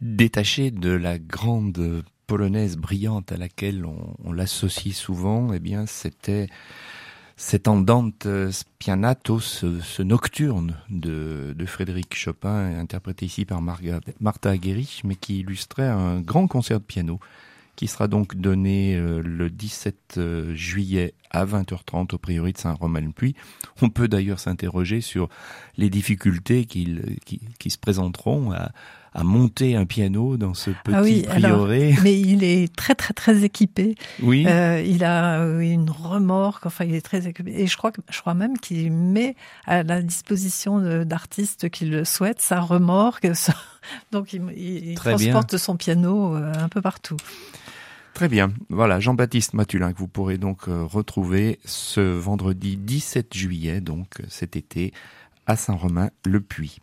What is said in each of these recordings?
Détaché de la grande polonaise brillante à laquelle on l'associe souvent, eh bien, c'était cet andante spianato, ce nocturne de Frédéric Chopin, interprété ici par Martha Argerich, mais qui illustrait un grand concert de piano qui sera donc donné le 17 juillet à 20h30 au prieuré de Saint-Romain-le-Puy. On peut d'ailleurs s'interroger sur les difficultés qui se présenteront à monter un piano dans ce petit prieuré. Mais il est très très très équipé. Oui. Il a une remorque. Enfin, il est très équipé. Et je crois même qu'il met à la disposition d'artistes qui le souhaitent sa remorque. Donc il transporte son piano un peu partout. Très bien. Voilà, Jean-Baptiste Matulin que vous pourrez donc retrouver ce vendredi 17 juillet, donc cet été, à Saint-Romain-le-Puy.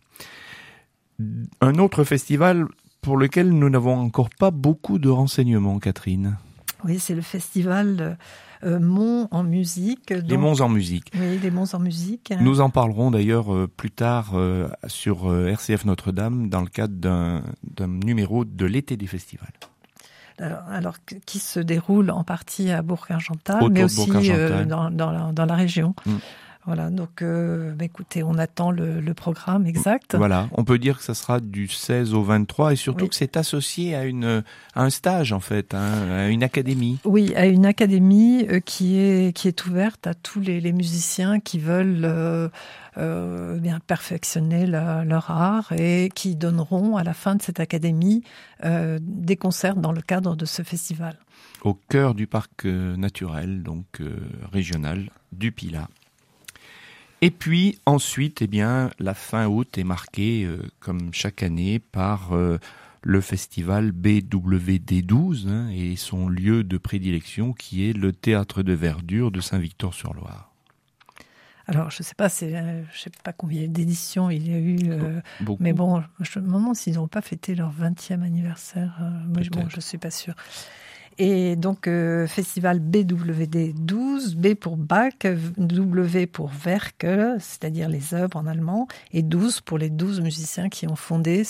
Un autre festival pour lequel nous n'avons encore pas beaucoup de renseignements, Catherine. Oui, c'est le festival Monts en musique. Les Monts en musique. Oui, les Monts en musique. Nous en parlerons d'ailleurs plus tard sur RCF Notre-Dame dans le cadre d'un numéro de l'été des festivals. Alors, qui se déroule en partie à Bourg-Argental, mais aussi dans la région. Voilà, donc écoutez, on attend le programme exact. Voilà, on peut dire que ça sera du 16 au 23 et surtout que c'est associé à un stage en fait, à une académie. Oui, à une académie qui est ouverte à tous les musiciens qui veulent bien perfectionner leur art et qui donneront à la fin de cette académie des concerts dans le cadre de ce festival. Au cœur du parc naturel, donc régional du Pilat. Et puis ensuite, eh bien, la fin août est marquée, comme chaque année, par le festival BWD12 et son lieu de prédilection qui est le Théâtre de Verdure de Saint-Victor-sur-Loire. Alors, je sais pas combien d'éditions il y a eu, mais bon, je me demande s'ils n'ont pas fêté leur 20e anniversaire. Moi, je suis pas sûre. Et donc, festival BWD 12, B pour Bach, W pour Werke, c'est-à-dire les œuvres en allemand, et 12 pour les 12 musiciens qui ont fondé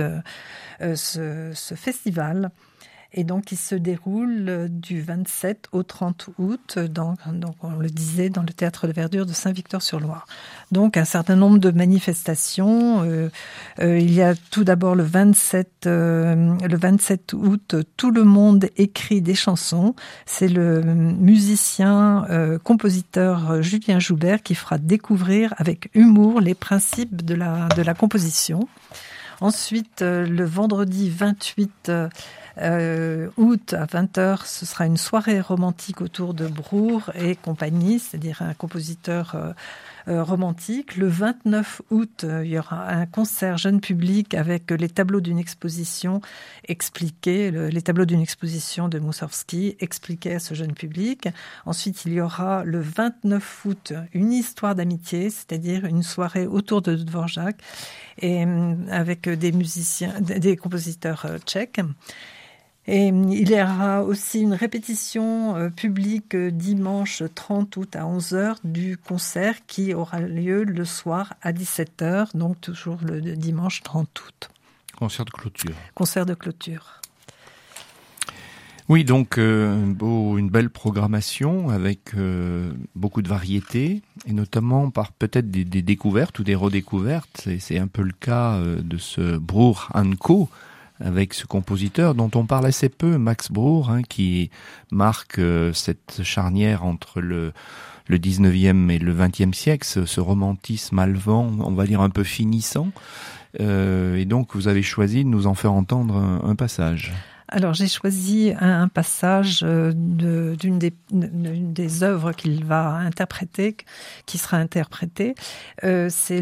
ce festival. Et donc, il se déroule du 27 au 30 août, donc on le disait, dans le Théâtre de Verdure de Saint-Victor-sur-Loire. Donc, un certain nombre de manifestations. Il y a tout d'abord le 27 août, Tout le monde écrit des chansons. C'est le musicien, compositeur Julien Joubert qui fera découvrir avec humour les principes de la composition. Ensuite, le vendredi 28 août à 20h, ce sera une soirée romantique autour de Breuer et compagnie, c'est-à-dire un compositeur romantique. Le 29 août, il y aura un concert jeune public avec les tableaux d'une exposition expliqués, les tableaux d'une exposition de Mussorgsky expliqués à ce jeune public. Ensuite, il y aura le 29 août une histoire d'amitié, c'est-à-dire une soirée autour de Dvorak et avec des musiciens, des compositeurs tchèques. Et il y aura aussi une répétition publique dimanche 30 août à 11h du concert qui aura lieu le soir à 17h, donc toujours le dimanche 30 août. Concert de clôture. Concert de clôture. Oui, donc une belle programmation avec beaucoup de variétés et notamment par peut-être des découvertes ou des redécouvertes. Et c'est un peu le cas de ce Breuer & Co., avec ce compositeur dont on parle assez peu, Max Breuer, qui marque cette charnière entre le 19e et le 20e siècle, ce romantisme allemand, on va dire un peu finissant. Et donc vous avez choisi de nous en faire entendre un passage. Alors j'ai choisi un passage d'une des œuvres qu'il va interpréter, qui sera interprétée. C'est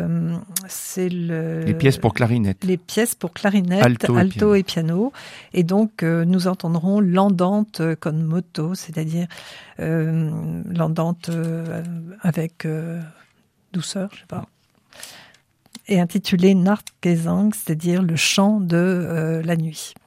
les pièces pour clarinette. Les pièces pour clarinette, alto et piano. Et donc nous entendrons l'andante con moto, c'est-à-dire l'andante avec douceur, je sais pas. Et intitulée Nachtgesang, c'est-à-dire le chant de la nuit.